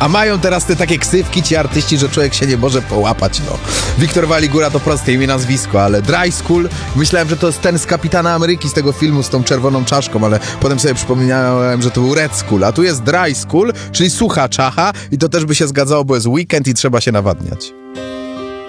A mają teraz te takie ksywki ci artyści, że człowiek się nie może połapać, no. Wiktor Waligura to proste imię, nazwisko, ale Dry School, myślałem, że to jest ten z Kapitana Ameryki, z tego filmu z tą czerwoną czaszką, ale potem sobie przypomniałem, że to był Red School, a tu jest Dry School, czyli sucha czacha i to też by się zgadzało, bo jest weekend i trzeba się nawadniać.